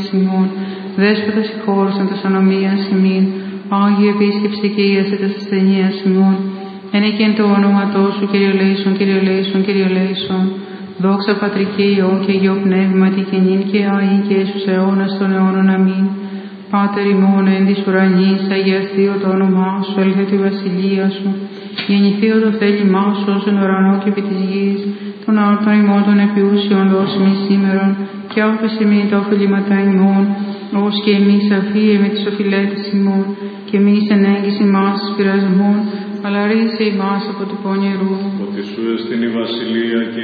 ημών, δέσποτα συγχώρεσαν τας ανομίας ημών, Άγιε επίσκεψε και ίασε τας ασθενείας ημών, ενεκεν το όνοματό σου, Κύριε Λέησον, Κύριε Λέησον, Κύριε Λέησον. Δόξα Πατρί και Υιό και Υιό Πνεύματι και νυν και αεί και εις αιώνας των αιώνων. Αμήν. Πάτερ ημών εν της ουρανής, αγιαστείο το όνομά σου, έλθετε η βασιλεία σου. Γεννηθείο το θέλημά σου ως εν ουρανό και επί της γης. Των άρτων ημών των επιούσιων δώσ' μη σήμερον, και άφησε μη τα οφειλήματα ημών, ως και εμείς αφίε με τις οφειλέτες ημών, και εμείς εν έγκυση μας πειρασμών, αλλά ρίσε ημάς από του πονηρού. Ότι σου εστιν η βασιλεία και